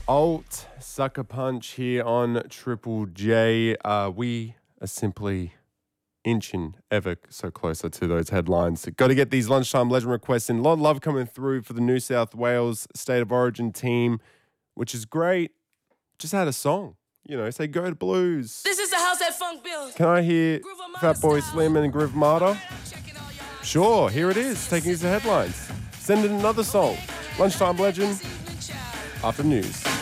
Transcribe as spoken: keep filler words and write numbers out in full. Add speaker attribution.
Speaker 1: Alt Sucker Punch here on Triple J. Uh, we are simply inching ever so closer to those headlines. Got to get these lunchtime legend requests in. A lot of love coming through for the New South Wales State of Origin team, which is great. Just had a song, you know, say go to blues.
Speaker 2: This is the house that funk builds.
Speaker 1: Can I hear Fatboy Slim and Groove Marta? Sure, here it is, taking us to headlines. Send in another song. Lunchtime legend after news.